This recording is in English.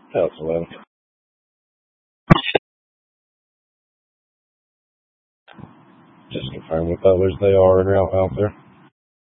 That's 11. Just confirm what colors they are and out there.